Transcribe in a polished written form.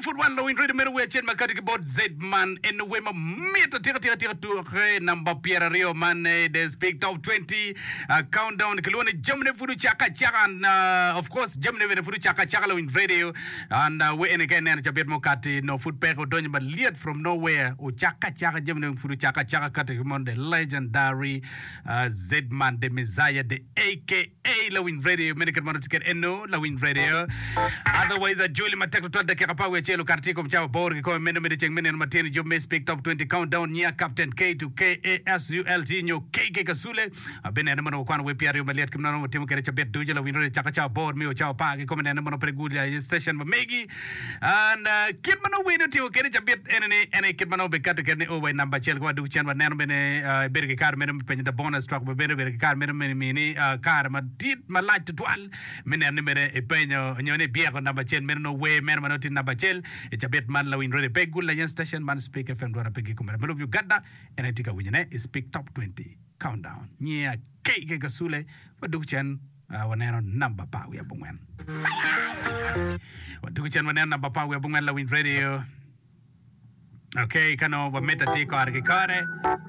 foot one low in ready middle way chen makati about Z man in the way ma meta tira to number Pierre Rio man they speak top 20 countdown kilone Germany fudu chaka and of course Germany fudu chaka low in radio and we in again and chabet mokati no foot pego donye but lead from nowhere o chaka Germany fudu chaka kati mon the legendary Z man the Messiah the AKA low in radio medical man to get eno low in radio otherwise Julie Matek to the Kakapawe Chelo Kartiko Chava Borg come many cheng many Martin you may speak top 20 countdown near Captain K to KASULT nyo KK Kasule ben enemo kwan we Pierre Maliat kimno timo kere chabet dujela winro chaka board mi o chao pa ke come enemo pregulia station Megi and kidmano we no timo kere chabet ene kidmano be kat kerne o we number chel kwa du chen wa neno bene berge kar men penye the bonus truck be berge kar men mini kar ma tit ma light to twal men ene mere e penyo nyone bier number chen men no we men no tin number chel e chabet man la win ready pegul la station man speak FM dora pegi kumera melo you gadda ene tika winyane speak top 20 countdown nya KK Kasule wadu chen wanero number pa we bungwen wadu chen wanero number pa we bungwen la win radio okay kano wa meta tiko arki kare